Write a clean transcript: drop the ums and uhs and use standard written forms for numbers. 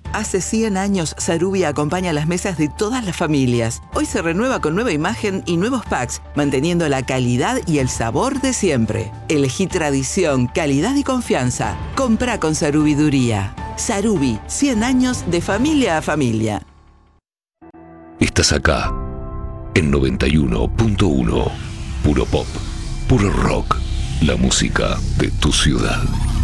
Hace 100 años, Sarubi acompaña las mesas de todas las familias. Hoy se renueva con nueva imagen y nuevos packs, manteniendo la calidad y el sabor de siempre. Elegí tradición, calidad y confianza. Comprá con Sarubiduría. Sarubi, 100 años de familia a familia. Estás acá, en 91.1. Puro pop, puro rock. La música de tu ciudad.